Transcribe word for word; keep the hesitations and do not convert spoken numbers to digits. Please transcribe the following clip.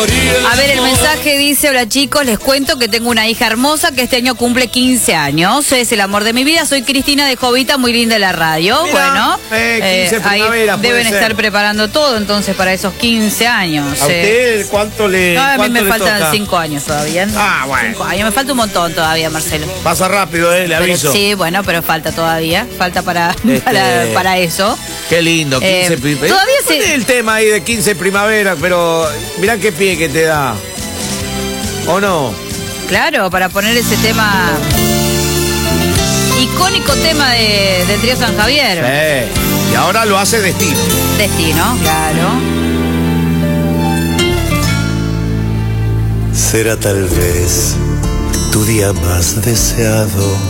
A ver, el mensaje dice: hola chicos, les cuento que tengo una hija hermosa que este año cumple quince años. Es el amor de mi vida. Soy Cristina de Jovita, muy linda la radio. Mirá, bueno, eh, quince eh, ahí deben ser. estar preparando todo entonces para esos quince años. ¿A eh. usted cuánto le No, a mí me le faltan toca? cinco años todavía. Ah, bueno. Cinco años, me falta un montón todavía, Marcelo. Pasa rápido, eh, le Pero, aviso. sí, bueno, pero falta todavía. Falta para, Este... para, para eso. Qué lindo, quince Eh, primaveras. todavía Poné se... el tema ahí de quince primaveras, pero mirá qué pie que te da. ¿O no? Claro, para poner ese tema, icónico tema de, del trío San Javier. Sí. Y ahora lo hace Destino. Destino, claro. Será tal vez tu día más deseado.